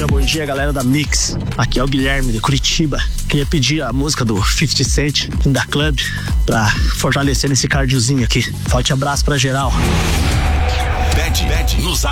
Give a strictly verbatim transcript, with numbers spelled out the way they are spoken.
bom dia, galera da Mix. Aqui é o Guilherme de Curitiba. Queria pedir a música do fifty Cent, da Club, pra fortalecer nesse cardiozinho aqui. Forte abraço pra geral. Pede, pede, nos